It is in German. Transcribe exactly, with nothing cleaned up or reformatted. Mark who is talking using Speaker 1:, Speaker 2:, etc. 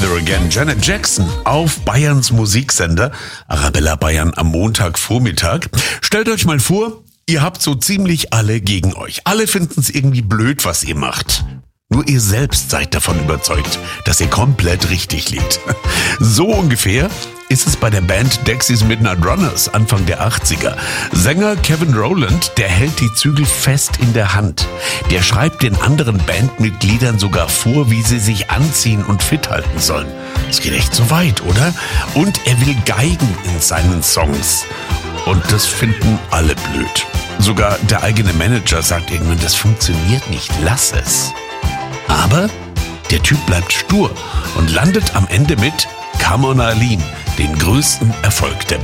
Speaker 1: Together Again. Janet Jackson auf Bayerns Musiksender Arabella Bayern am Montagvormittag. Stellt euch mal vor, ihr habt so ziemlich alle gegen euch. Alle finden es irgendwie blöd, was ihr macht. Nur ihr selbst seid davon überzeugt, dass ihr komplett richtig liegt. So ungefähr ist es bei der Band Dexys Midnight Runners Anfang der achtziger. Sänger Kevin Rowland, der hält die Zügel fest in der Hand. Der schreibt den anderen Bandmitgliedern sogar vor, wie sie sich anziehen und fit halten sollen. Das geht echt so weit, oder? Und er will Geigen in seinen Songs. Und das finden alle blöd. Sogar der eigene Manager sagt irgendwann, das funktioniert nicht, lass es. Aber der Typ bleibt stur und landet am Ende mit Come on Eileen, den größten Erfolg der Band.